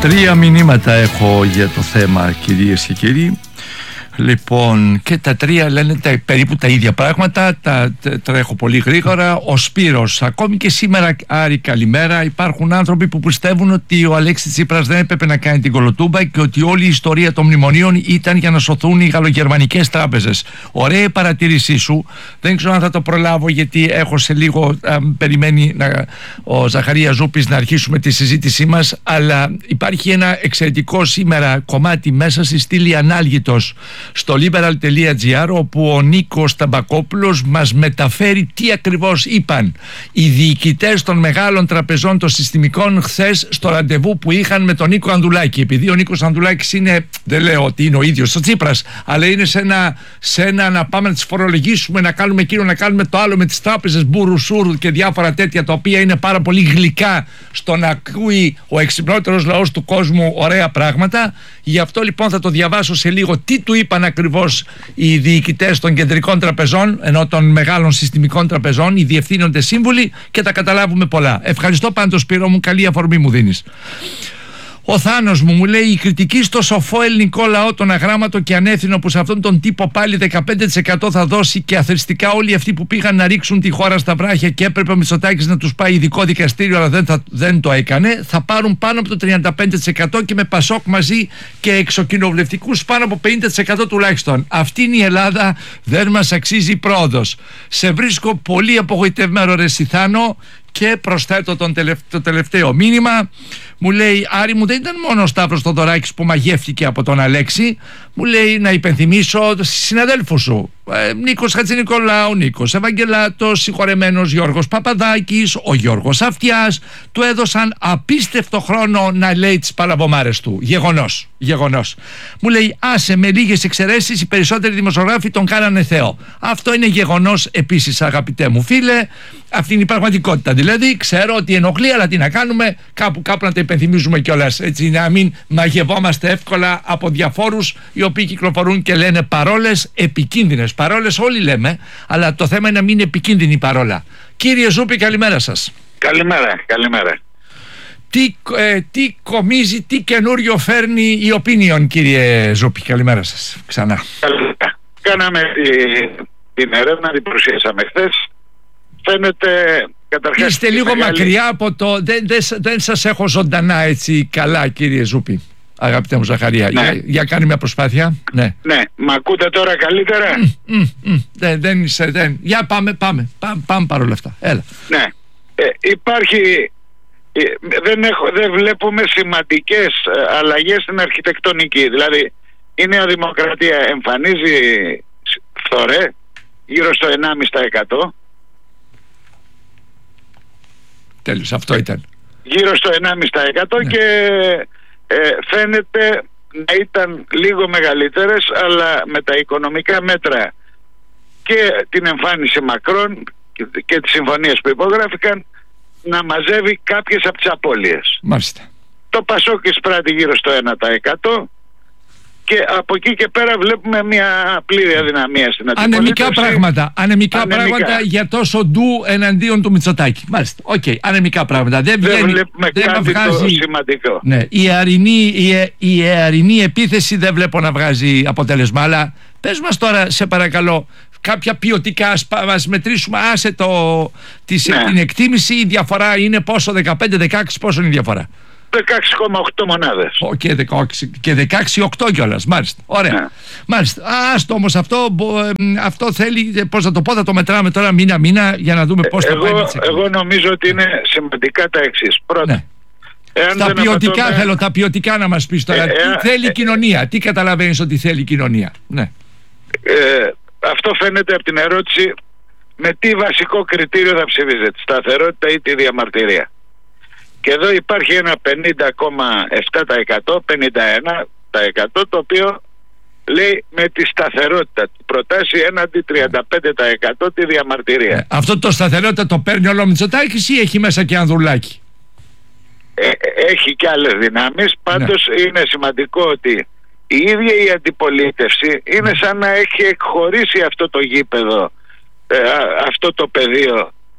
Τρία μηνύματα έχω για το θέμα, κυρίες και κύριοι. Λοιπόν, και τα τρία λένε περίπου τα ίδια πράγματα. Τα τρέχω πολύ γρήγορα. Ο Σπύρος, ακόμη και σήμερα, Άρη, καλημέρα. Υπάρχουν άνθρωποι που πιστεύουν ότι ο Αλέξης Τσίπρας δεν έπρεπε να κάνει την κολοτούμπα και ότι όλη η ιστορία των μνημονίων ήταν για να σωθούν οι γαλλογερμανικές τράπεζες. Ωραία η παρατήρησή σου. Δεν ξέρω αν θα το προλάβω, γιατί έχω σε λίγο. Περιμένει ο Ζαχαρίας Ζούπης να αρχίσουμε τη συζήτησή μας. Αλλά υπάρχει ένα εξαιρετικό σήμερα κομμάτι μέσα στη στήλη Ανάλγητος στο liberal.gr, όπου ο Νίκος Ταμπακόπουλος μας μεταφέρει τι ακριβώς είπαν οι διοικητές των μεγάλων τραπεζών των συστημικών χθες στο ραντεβού που είχαν με τον Νίκο Ανδουλάκη. Επειδή ο Νίκος Ανδουλάκης είναι, δεν λέω ότι είναι ο ίδιος ο Τσίπρας, αλλά είναι σε ένα να πάμε να τις φορολογήσουμε, να κάνουμε εκείνο, να κάνουμε το άλλο με τις τράπεζες μπούρου σούρου και διάφορα τέτοια, τα οποία είναι πάρα πολύ γλυκά στο να ακούει ο εξυπνότερος λαός του κόσμου ωραία πράγματα. Γι' αυτό λοιπόν θα το διαβάσω σε λίγο τι του είπαν ακριβώς οι διοικητές των κεντρικών τραπεζών, ενώ των μεγάλων συστημικών τραπεζών, οι διευθύνοντες σύμβουλοι, και τα καταλάβουμε πολλά. Ευχαριστώ πάντως, Σπύρο μου, καλή αφορμή μου δίνεις. Ο Θάνος μου λέει: η κριτική στο σοφό ελληνικό λαό, τον αγράμματο και ανεύθυνο, που σε αυτόν τον τύπο πάλι 15% θα δώσει, και αθρηστικά όλοι αυτοί που πήγαν να ρίξουν τη χώρα στα βράχια και έπρεπε ο Μητσοτάκης να τους πάει ειδικό δικαστήριο, αλλά δεν το έκανε, θα πάρουν πάνω από το 35% και με Πασόκ μαζί και εξοκοινοβουλευτικούς πάνω από 50% τουλάχιστον. Αυτή είναι η Ελλάδα, δεν μας αξίζει πρόοδος. Σε βρίσκω πολύ απογοητευμένο, ρε Θάνο. Και προσθέτω το τελευταίο μήνυμα. Μου λέει: Άρη μου, δεν ήταν μόνο ο Σταύρος Θοδωράκης που μαγεύτηκε από τον Αλέξη. Μου λέει να υπενθυμίσω στους συναδέλφους σου, Νίκος Χατζηνικολάου, Νίκος Ευαγγελάτος, συγχωρεμένος Γιώργος Παπαδάκης, ο Γιώργος Αυτιάς, του έδωσαν απίστευτο χρόνο να λέει τις παλαβομάρες του. Γεγονός. Μου λέει: άσε, με λίγες εξαιρέσεις οι περισσότεροι δημοσιογράφοι τον κάνανε Θεό. Αυτό είναι γεγονός επίσης, αγαπητέ μου φίλε. Αυτή είναι η πραγματικότητα. Δηλαδή, ξέρω ότι ενοχλεί, αλλά τι να κάνουμε, κάπου να τα υπενθυμίζουμε κιόλας. Έτσι, να μην μαγευόμαστε εύκολα από διαφόρους οι οποίοι κυκλοφορούν και λένε παρόλες, επικίνδυνες παρόλες. Όλοι λέμε, αλλά το θέμα είναι να μην είναι επικίνδυνη η παρόλα. Κύριε Ζούπη, καλημέρα σας. Καλημέρα. Τι κομίζει, τι καινούριο φέρνει η Opinion, κύριε Ζούπη? Καλημέρα σας ξανά. Κάναμε την έρευνα, την παρουσιάσαμε χθες. Φαίνεται καταρχάς... Είστε λίγο μακριά από το... Δεν σας έχω ζωντανά έτσι καλά, κύριε Ζούπη. Αγαπητέ μου Ζαχαρία, ναι. Για κάνει μια προσπάθεια. Ναι, μ' ακούτε τώρα καλύτερα? Δεν. Για πάμε παρόλα αυτά. Έλα. Ναι, υπάρχει... Δεν βλέπουμε σημαντικές αλλαγές στην αρχιτεκτονική. Δηλαδή η Νέα Δημοκρατία εμφανίζει φθορέ γύρω στο 1,5%. Τέλος, αυτό ήταν. Γύρω στο 1,5%, ναι. Και φαίνεται να ήταν λίγο μεγαλύτερες, αλλά με τα οικονομικά μέτρα και την εμφάνιση Μακρόν και τις συμφωνίες που υπογράφηκαν, να μαζεύει κάποιες από τις απώλειες. Μάλιστα. Το Πασόκ εισπράττει γύρω στο 1%, και από εκεί και πέρα βλέπουμε μια πλήρη αδυναμία στην αντιπολίτευση. Ανεμικά πράγματα για τόσο ντου εναντίον του Μητσοτάκη. Μάλιστα. Ανεμικά πράγματα. Δεν βλέπουμε κάτι το σημαντικό. Ναι, η αιαρινή επίθεση δεν βλέπω να βγάζει αποτέλεσμα. Αλλά πες μας τώρα, σε παρακαλώ, κάποια ποιοτικά, ας μετρήσουμε, άσε την εκτίμηση. Η διαφορά είναι πόσο? 15-16, πόσο είναι η διαφορά? 16,8 μονάδες. Και 16,8 κιόλας. Μάλιστα. Ωραία. Ναι. Μάλιστα. Άστο όμως αυτό θέλει, πώς θα το πω, θα το μετράμε τώρα μήνα για να δούμε πώς θα πάει. Εγώ νομίζω ότι είναι σημαντικά τα εξής. Πρώτα, ναι. Τα ποιοτικά θέλω, τα ποιοτικά να μας πεις τώρα. Τι θέλει η κοινωνία, τι καταλαβαίνεις ότι θέλει η κοινωνία? Ναι. Αυτό φαίνεται από την ερώτηση με τι βασικό κριτήριο θα ψηφίζετε, τη σταθερότητα ή τη διαμαρτυρία. Και εδώ υπάρχει ένα 50,7%, 51%, το οποίο λέει με τη σταθερότητα. Προτάσει έναντι 35% τη διαμαρτυρία. Αυτό το σταθερότητα το παίρνει όλο ο Μητσοτάκης ή έχει μέσα και Ανδρουλάκη? Έχει και άλλες δυνάμεις. Πάντως είναι σημαντικό ότι η ίδια η αντιπολίτευση είναι σαν να έχει εκχωρήσει αυτό το γήπεδο, αυτό το πεδίο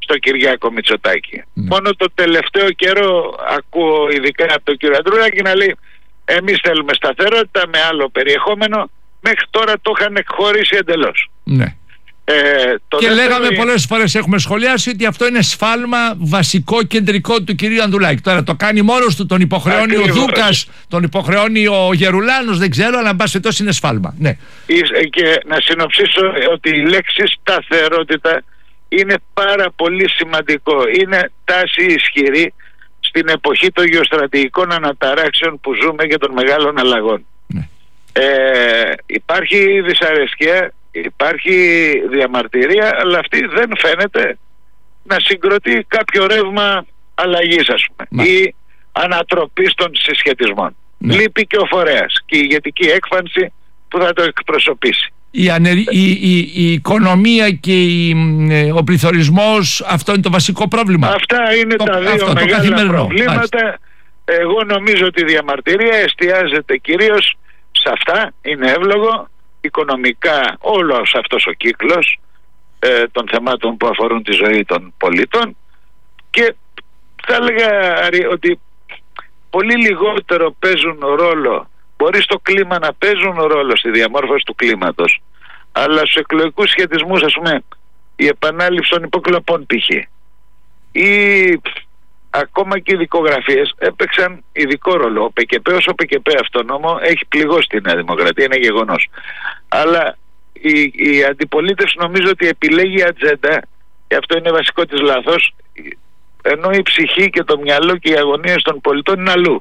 στο Κυριάκο Μητσοτάκη. Μόνο το τελευταίο καιρό ακούω ειδικά από τον κύριο Ανδρουλάκη να λέει εμείς θέλουμε σταθερότητα με άλλο περιεχόμενο. Μέχρι τώρα το είχαν εκχωρήσει εντελώς. Ναι. Και λέγαμε πολλές φορές, έχουμε σχολιάσει ότι αυτό είναι σφάλμα βασικό κεντρικό του κυρίου Ανδρουλάκη. Τώρα το κάνει μόνος του, τον υποχρεώνει ο Δούκας, τον υποχρεώνει ο Γερουλάνος, δεν ξέρω, αλλά εν πάση περιπτώσει είναι σφάλμα. Ναι. Και να συνοψίσω ότι η λέξη σταθερότητα είναι πάρα πολύ σημαντικό. Είναι τάση ισχυρή στην εποχή των γεωστρατηγικών αναταράξεων που ζούμε και των μεγάλων αλλαγών. Ναι. Υπάρχει δυσαρέσκεια, υπάρχει διαμαρτυρία, αλλά αυτή δεν φαίνεται να συγκροτεί κάποιο ρεύμα αλλαγής, ας πούμε, ή ανατροπής των συσχετισμών. Ναι. Λείπει και ο φορέας και η ηγετική έκφανση που θα το εκπροσωπήσει. Η οικονομία και ο πληθωρισμός, αυτό είναι το βασικό πρόβλημα. Αυτά είναι τα δύο μεγάλα προβλήματα. Μάλιστα. Εγώ νομίζω ότι η διαμαρτυρία εστιάζεται κυρίως σε αυτά, είναι εύλογο. Οικονομικά όλος αυτός ο κύκλος των θεμάτων που αφορούν τη ζωή των πολιτών, και θα έλεγα ότι πολύ λιγότερο παίζουν ρόλο, μπορεί στο κλίμα να παίζουν ρόλο στη διαμόρφωση του κλίματος, αλλά στους εκλογικούς σχετισμούς, ας πούμε, η επανάληψη των υποκλοπών π.χ. ή ακόμα και οι δικογραφίες έπαιξαν ειδικό ρόλο. Ο ΠΚΠ ως ο ΠΚΠ αυτονόμο έχει πληγώσει τη Νέα Δημοκρατία, είναι γεγονός. Αλλά η αντιπολίτευση νομίζω ότι επιλέγει ατζέντα, και αυτό είναι βασικό της λάθος, ενώ η ψυχή και το μυαλό και οι αγωνίες των πολιτών είναι αλλού.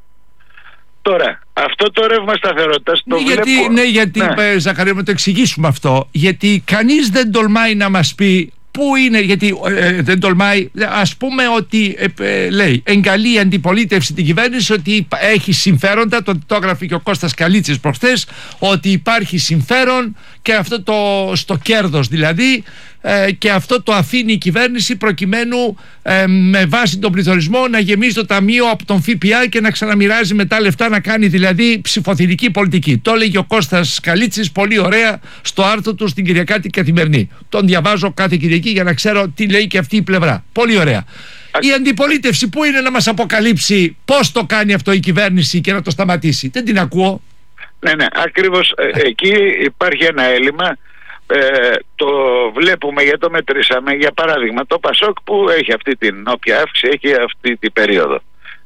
Τώρα, αυτό το ρεύμα σταθερότητας το βλέπω... Γιατί Ζαχαρία, να το εξηγήσουμε αυτό, γιατί κανείς δεν τολμάει να μας πει πού είναι, γιατί δεν τολμάει, ας πούμε ότι λέει, εγκαλεί η αντιπολίτευση την κυβέρνηση ότι έχει συμφέροντα, το έγραφε και ο Κώστας Καλίτσης προχθές, ότι υπάρχει συμφέρον και αυτό στο κέρδος δηλαδή, και αυτό το αφήνει η κυβέρνηση προκειμένου με βάση τον πληθωρισμό να γεμίζει το ταμείο από τον ΦΠΑ και να ξαναμοιράζει μετά λεφτά, να κάνει δηλαδή ψηφοθυρική πολιτική. Το έλεγε ο Κώστας Καλίτσης πολύ ωραία στο άρθρο του στην Κυριακάτικη Καθημερινή. Τον διαβάζω κάθε Κυριακή για να ξέρω τι λέει και αυτή η πλευρά. Πολύ ωραία. Η αντιπολίτευση που είναι να μας αποκαλύψει πώς το κάνει αυτό η κυβέρνηση και να το σταματήσει? Δεν την ακούω. Ναι, ακριβώς εκεί υπάρχει ένα έλλειμμα. Το βλέπουμε, γιατί το μετρήσαμε. Για παράδειγμα, το ΠΑΣΟΚ που έχει αυτή την όποια αύξηση έχει αυτή την περίοδο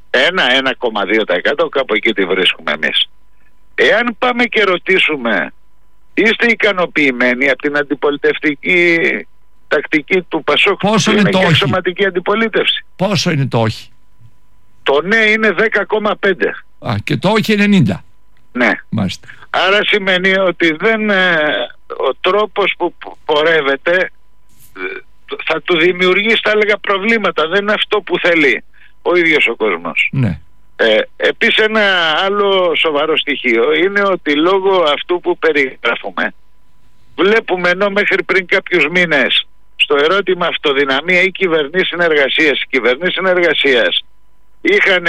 1,2%, κάπου εκεί τη βρίσκουμε εμείς. Εάν πάμε και ρωτήσουμε, είστε ικανοποιημένοι από την αντιπολιτευτική τακτική του ΠΑΣΟΚ, πόσο που είναι είναι το και όχι? εξωματική αντιπολίτευση? Πόσο είναι το όχι? Το ναι είναι 10,5. Και το όχι 90. Ναι. Μάλιστα. Άρα σημαίνει ότι ο τρόπος που πορεύεται θα του δημιουργήσει, θα έλεγα, προβλήματα. Δεν είναι αυτό που θέλει ο ίδιος ο κόσμος. Ναι. Επίσης ένα άλλο σοβαρό στοιχείο είναι ότι λόγω αυτού που περιγράφουμε βλέπουμε, ενώ μέχρι πριν κάποιους μήνες στο ερώτημα αυτοδυναμία ή κυβερνήσεις συνεργασίας, οι κυβερνήσεις συνεργασίας είχαν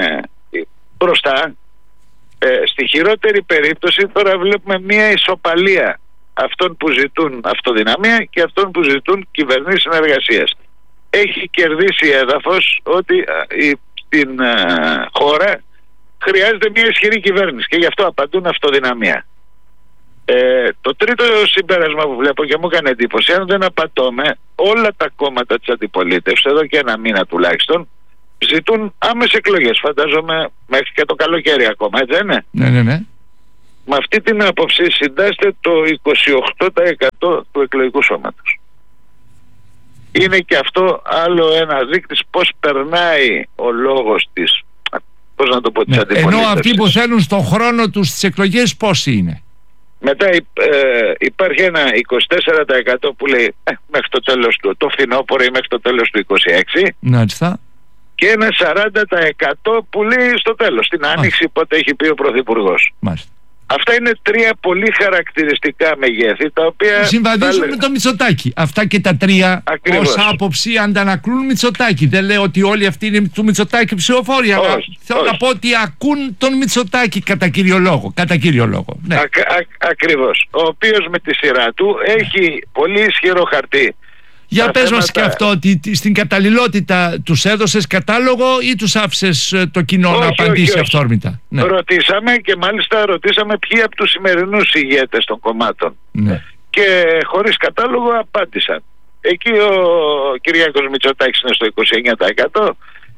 μπροστά, στη χειρότερη περίπτωση τώρα βλέπουμε μια ισοπαλία αυτών που ζητούν αυτοδυναμία και αυτών που ζητούν κυβερνήσεις συνεργασίας. Έχει κερδίσει έδαφος ότι στην χώρα χρειάζεται μια ισχυρή κυβέρνηση και γι' αυτό απαντούν αυτοδυναμία. Το τρίτο συμπέρασμα που βλέπω και μου έκανε εντύπωση, αν δεν απατώμε, όλα τα κόμματα της αντιπολίτευσης εδώ και ένα μήνα τουλάχιστον ζητούν άμεσες εκλογές, φαντάζομαι μέχρι και το καλοκαίρι ακόμα, έτσι δεν είναι? Ναι. Με αυτή την άποψη συντάσσεται το 28% του εκλογικού σώματος. Είναι και αυτό άλλο ένα δείκτης πώς περνάει ο λόγος της, πώς να το πω, της αντιπολίτευσης. Ενώ αυτοί που θέλουν στον χρόνο τους τις εκλογές πόσοι είναι? Μετά υπάρχει ένα 24% που λέει μέχρι το τέλος το φθινόπωρο ή μέχρι το τέλος του 26. Μάλιστα. Και ένα 40% που λέει στο τέλος, στην άνοιξη, πότε έχει πει ο Πρωθυπουργός. Μάλιστα. Αυτά είναι τρία πολύ χαρακτηριστικά μεγέθη, τα οποία συμβαδίζουν με το Μητσοτάκη. Αυτά και τα τρία ως άποψη αντανακλούν Μητσοτάκη. Δεν λέω ότι όλοι αυτοί είναι του Μητσοτάκη ψηφοφόροι, αλλά θέλω να πω ότι ακούν τον Μητσοτάκη κατά κύριο λόγο. Ναι. Ακριβώς. Ο οποίος με τη σειρά του έχει πολύ ισχυρό χαρτί Για πες μας και αυτό, ότι στην καταλληλότητα τους έδωσες κατάλογο ή τους άφησες το κοινό να απαντήσει αυθόρμητα? Ναι. Ρωτήσαμε, και μάλιστα ρωτήσαμε ποιοι από τους σημερινούς ηγέτες των κομμάτων. Ναι. Και χωρίς κατάλογο απάντησαν. Εκεί ο Κυριάκος Μητσοτάκης είναι στο 29%,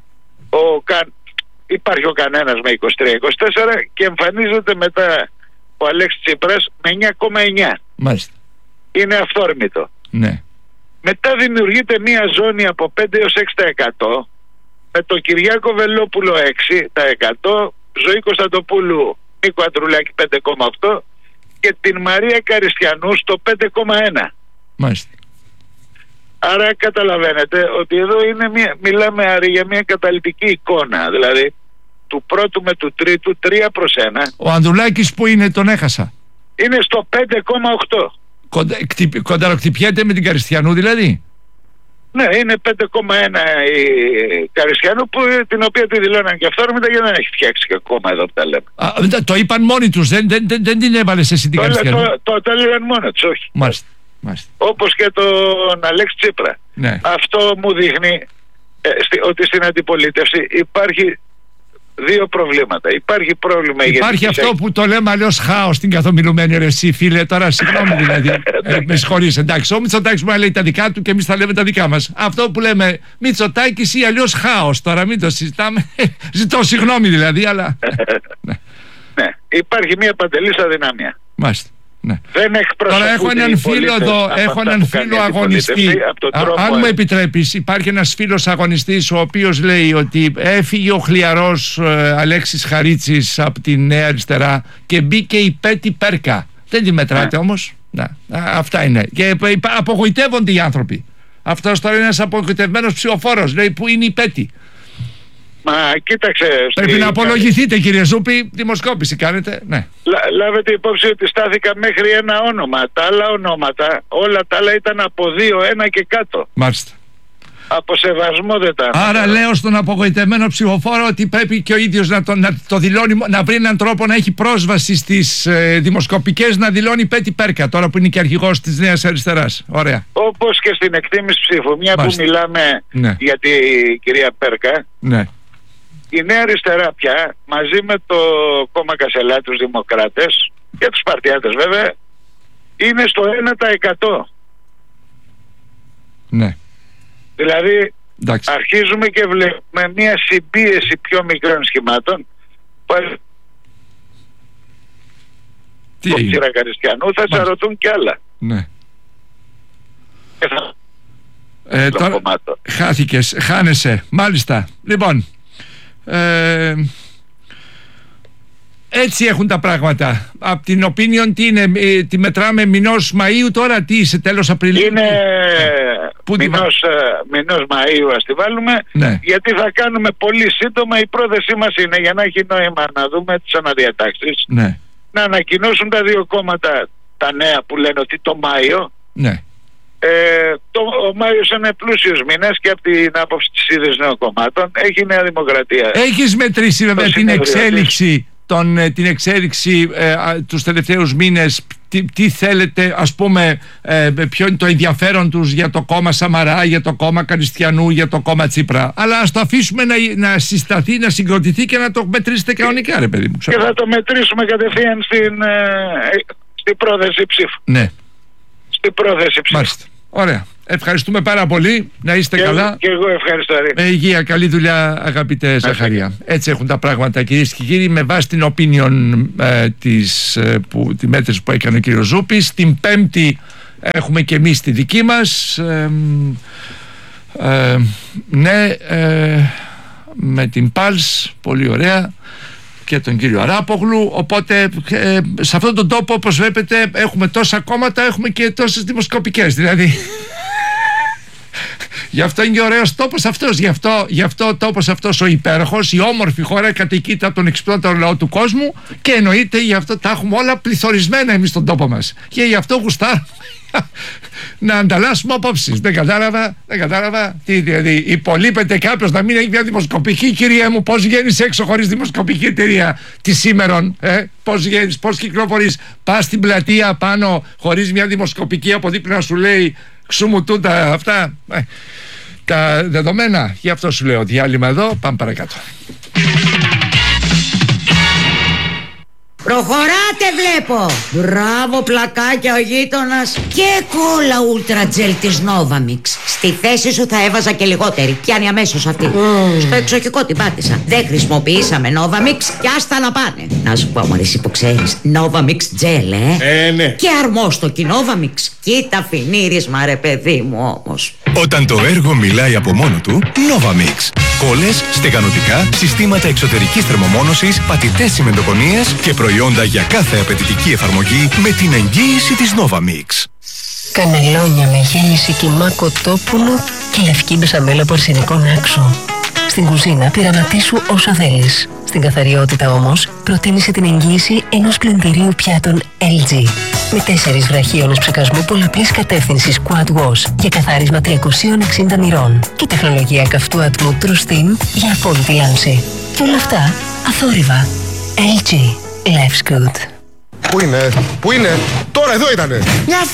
υπάρχει ο κανένας με 23-24% και εμφανίζεται μετά ο Αλέξης Τσίπρας με 9,9%. Μάλιστα. Είναι αυθόρμητο. Ναι. Μετά δημιουργείται μια ζώνη από 5 έως 6% με τον Κυριάκο Βελόπουλο 6%, Ζωή Κωνσταντοπούλου Νίκο Αντρουλάκη 5,8% και την Μαρία Καριστιανού στο 5,1%. Μάλιστα. Άρα καταλαβαίνετε ότι εδώ μιλάμε για μια καταλυτική εικόνα, δηλαδή του πρώτου με του τρίτου 3-1. Ο Ανδρουλάκης που είναι, τον έχασα? Είναι στο 5,8%. Κονταροκτυπιέται με την Καριστιανού δηλαδή? Ναι, είναι 5,1 η Καριστιανού, την οποία τη δηλώναν και αυθόρμητα, γιατί δεν έχει φτιάξει και ακόμα εδώ που τα λέμε. Το είπαν μόνοι τους, δεν την έβαλες εσύ την Καριστιανού? Το έλεγαν μόνοι τους, όχι. Μάλιστα. Όπως και τον Αλέξη Τσίπρα. Ναι. Αυτό μου δείχνει ότι στην αντιπολίτευση υπάρχει δύο προβλήματα. Υπάρχει πρόβλημα. Υπάρχει αυτό που το λέμε αλλιώς χάος στην καθομιλουμένη, ρε εσύ φίλε, τώρα συγγνώμη δηλαδή. Με συγχωρείς, εντάξει. Ο Μητσοτάκης μπορεί να λέει τα δικά του και εμείς θα λέμε τα δικά μας. Αυτό που λέμε Μητσοτάκης ή αλλιώς χάος, τώρα μην το συζητάμε. Ζητώ συγγνώμη δηλαδή, αλλά. Ναι, υπάρχει μια παντελής αδυναμία. Μάλιστα. Ναι. Τώρα έχω έναν φίλο εδώ, έχω έναν φίλο αγωνιστή. Αν μου επιτρέπεις, υπάρχει ένας φίλος αγωνιστής ο οποίος λέει ότι έφυγε ο χλιαρός Αλέξης Χαρίτσης από τη Νέα Αριστερά και μπήκε η Πέτη Πέρκα. Δεν τη μετράτε όμως. Αυτά είναι. Και απογοητεύονται οι άνθρωποι. Αυτός τώρα είναι ένας απογοητευμένος ψηφοφόρος. Λέει που είναι η Πέτη. Μα κοίταξε. Πρέπει να απολογηθείτε, κύριε Ζούπη. Δημοσκόπηση κάνετε. Ναι. Λάβετε υπόψη ότι στάθηκα μέχρι ένα όνομα. Τα άλλα ονόματα, όλα τα άλλα ήταν από 2-1 και κάτω. Μάλιστα. Από σεβασμό δεν τα. Άρα λέω στον απογοητευμένο ψηφοφόρο ότι πρέπει και ο ίδιος να το δηλώνει, να βρει έναν τρόπο να έχει πρόσβαση στις δημοσκοπικές, να δηλώνει Πέτη Πέρκα, τώρα που είναι και αρχηγός της Νέας Αριστεράς. Ωραία. Όπως και στην εκτίμηση ψήφου. Μια που μιλάμε για τη κυρία Πέρκα. Ναι. Η Νέα Αριστερά πια, μαζί με το κόμμα Κασελά, τους Δημοκράτες και τους Παρτιάτες βέβαια, είναι στο 1%. Ναι. Δηλαδή, εντάξει, αρχίζουμε και βλέπουμε μια συμπίεση πιο μικρών σχημάτων. Τι έγινε? Ο Καριστιανού θα σαρωτούν κι άλλα. Ναι. Τώρα χάθηκες, χάνεσαι. Μάλιστα. Λοιπόν, έτσι έχουν τα πράγματα. Από την opinion τι είναι, τη μετράμε μηνός Μαΐου τώρα, τι είσαι, τέλος Απριλίου? Είναι μηνός Μαΐου ας τη βάλουμε, ναι. Γιατί θα κάνουμε πολύ σύντομα. Η πρόθεσή μας είναι, για να έχει νόημα να δούμε τις αναδιατάξεις, ναι, να ανακοινώσουν τα δύο κόμματα τα νέα που λένε ότι το Μάιο, ναι. Ο Μάιος είναι πλούσιος μήνας και από την άποψη της ίδρυσης νέων κομμάτων έχει Νέα Δημοκρατία. Έχεις μετρήσει βέβαια την εξέλιξη τους τελευταίους μήνες, τι θέλετε, ας πούμε, ποιο είναι το ενδιαφέρον τους για το κόμμα Σαμαρά, για το κόμμα Καριστιανού, για το κόμμα Τσίπρα? Αλλά ας το αφήσουμε να συσταθεί, να συγκροτηθεί και να το μετρήσετε κανονικά, ρε παιδί μου. Και θα το μετρήσουμε κατευθείαν στην πρόθεση ψήφου. Ναι. Στην πρόθεση ψήφου. Μάλιστα. Ωραία. Ευχαριστούμε πάρα πολύ. Να είστε καλά. Και εγώ ευχαριστώ. Με υγεία, καλή δουλειά, αγαπητέ Ζαχαρία. Έτσι έχουν τα πράγματα, κυρίες και κύριοι, με βάση την opinion τη μέτρηση που έκανε ο κύριος Ζούπης. Την Πέμπτη έχουμε και εμείς τη δική μας. Με την Πάλς, πολύ ωραία, και τον κύριο Αράπογλου. Οπότε σε αυτόν τον τόπο, όπως βλέπετε, έχουμε τόσα κόμματα, έχουμε και τόσες δημοσκοπικές. Δηλαδή γι' αυτό είναι και ωραίος τόπος αυτός. Γι' αυτό ο τόπος αυτός ο υπέροχος, η όμορφη χώρα, κατοικείται από τον εξυπνότερο λαό του κόσμου, και εννοείται γι' αυτό τα έχουμε όλα πληθωρισμένα εμείς στον τόπο μας. Και γι' αυτό γουστάρουμε να ανταλλάσσουμε απόψεις. Δεν κατάλαβα. Τι δηλαδή, υπολείπεται κάποιος να μην έχει μια δημοσκοπική, κυρία μου? Πώς βγαίνεις έξω χωρίς δημοσκοπική εταιρεία τη σήμερον? Πώς βγαίνεις, πώς κυκλοφορείς? Πας στην πλατεία πάνω χωρίς μια δημοσκοπική από δίπλα να σου λέει ξουμουτούν τα αυτά τα δεδομένα. Γι' αυτό σου λέω διάλειμμα εδώ, πάμε παρακάτω. Προχωράτε βλέπω. Μπράβο πλακάκια ο γείτονας. Και κόλλα ούλτρα τζελ της Novamix. Στη θέση σου θα έβαζα και λιγότερη. Πιάνει αμέσως αυτή. Στο εξοχικό την πάτησα. Δεν χρησιμοποιήσαμε Novamix και άστα να πάνε. Να σου πω μωρέ εσύ που ξέρεις, Novamix τζελ ναι. Και αρμόστοκι Novamix. Κοίτα φινίρισμα ρε παιδί μου όμως. Όταν το έργο μιλάει από μόνο του, Novamix. Κόλλες, στεγανοτικά, συστήματα εξωτερικής θερμομόνωσης, πατητές τσιμεντοκονίες και προϊόντα για κάθε απαιτητική εφαρμογή με την εγγύηση της Novamix. Κανελόνια με γέμιση κιμά κοτόπουλου και λευκή μπεσαμέλα από αρσενικό νάξο. Στην κουζίνα πειραματίσου όσα θέλεις. Στην καθαριότητα όμως, προτίμησε την εγγύηση ενός πλυντηρίου πιάτων LG. Με 4 βραχίονες ψεκασμού πολλαπλής κατεύθυνσης Quad Wash για καθάρισμα 360 μοιρών και τεχνολογία καυτού ατμού True Steam για απόλυτη λάμψη. Και όλα αυτά αθόρυβα. LG. Life's good. Πού είναι, τώρα εδώ ήτανε.